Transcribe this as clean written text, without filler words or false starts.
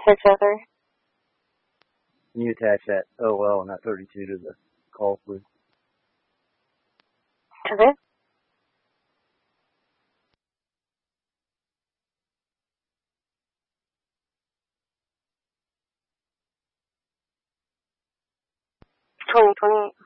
Yes, Heather. Can you attach that OL and that 32 to the call, please? Okay. $20.28.